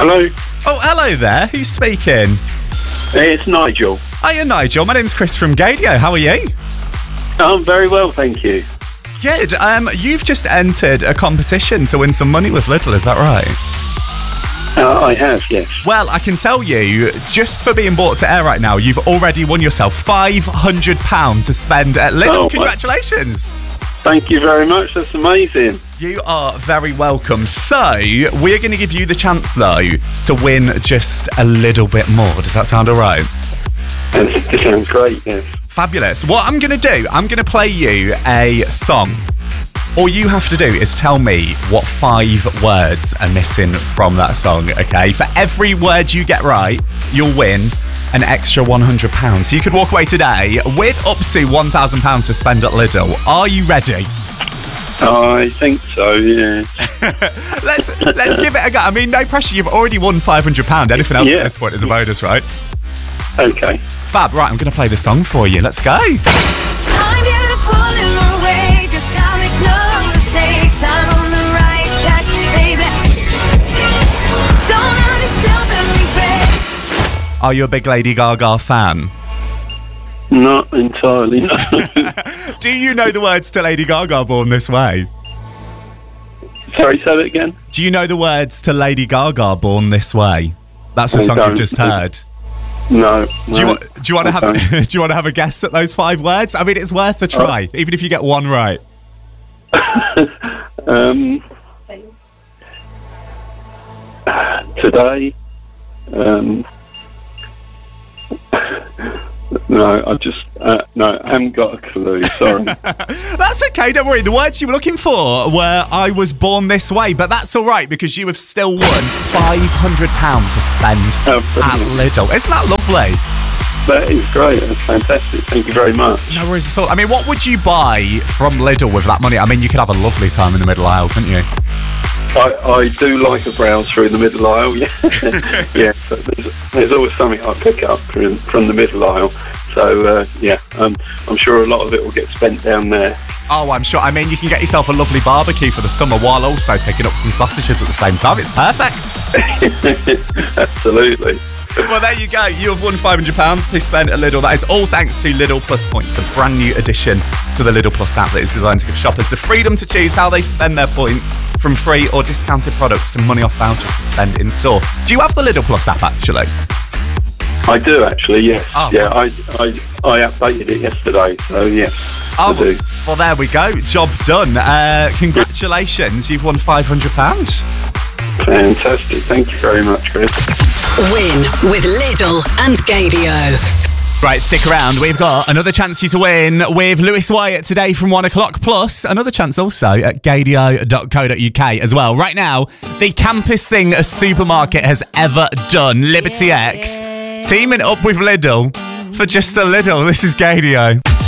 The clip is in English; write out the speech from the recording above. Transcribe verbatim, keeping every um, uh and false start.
Hello. Oh, hello there. Who's speaking? It's Nigel. Hiya, Nigel. My name's Chris from Gadio. How are you? I'm very well, thank you. Good. Um, you've just entered a competition to win some money with Lidl, is that right? Uh, I have, yes. Well, I can tell you, just for being brought to air right now, you've already won yourself five hundred pounds to spend at Lidl. Oh, Congratulations. Thank you very much. That's amazing. You are very welcome. So, we're going to give you the chance, though, to win just a little bit more. Does that sound all right? That sounds great, yes. Fabulous. What I'm going to do, I'm going to play you a song. All you have to do is tell me what five words are missing from that song, okay? For every word you get right, you'll win an extra one hundred pounds. So you could walk away today with up to one thousand pounds to spend at Lidl. Are you ready? I think so, yeah. let's let's give it a go. I mean, no pressure. You've already won five hundred pounds. Anything else Yeah. at this point is a bonus, right? Okay. Fab, right, I'm going to play the song for you. Let's go. I'm beautiful in my way, just gotta make no mistakes. I'm on the right track, baby. Don't understand the regret. Are you a big Lady Gaga fan? Not entirely, no. Do you know the words to Lady Gaga, Born This Way? Sorry, say that again? Do you know the words to Lady Gaga, Born This Way? That's the I song don't. you've just heard. No. Do you, no. want, do you want to have? Okay. Do you want to have a guess at those five words? I mean, it's worth a try, Oh. even if you get one right. um, today, um, no, I just, uh, no, I haven't got a clue, sorry. That's okay. Don't worry. The words you were looking for were "I was born this way," but that's all right because you have still won five hundred pounds to spend Oh, at brilliant. Lidl. Isn't that lovely? That is great, that's fantastic, thank you very much. No worries at all. I mean, what would you buy from Lidl with that money? I mean, you could have a lovely time in the middle aisle, couldn't you? I, I do like a browse through the middle aisle, yeah. yeah, so there's, there's always something I pick up from, from the middle aisle. So, uh, yeah, um, I'm sure a lot of it will get spent down there. Oh, I'm sure. I mean, you can get yourself a lovely barbecue for the summer while also picking up some sausages at the same time. It's perfect. Absolutely. Well, there you go. You have won five hundred pounds to spend at Lidl. That is all thanks to Lidl Plus Points, a brand new addition to the Lidl Plus app that is designed to give shoppers the freedom to choose how they spend their points, from free or discounted products to money off vouchers to spend in store. Do you have the Lidl Plus app, actually? I do, actually, yes. Oh. Yeah, I, I I updated it yesterday, so yes, Oh, I do. well, there we go. Job done. Uh, congratulations. You've won five hundred pounds. Fantastic. Thank you very much, Chris. Win with Lidl and Gadio. Right, stick around. We've got another chance for you to win with Lewis Wyatt today from one o'clock, plus another chance also at gadio dot co dot uk as well. Right now, the campest thing a supermarket has ever done, Liberty X, teaming up with Lidl for just a little. This is Gadio.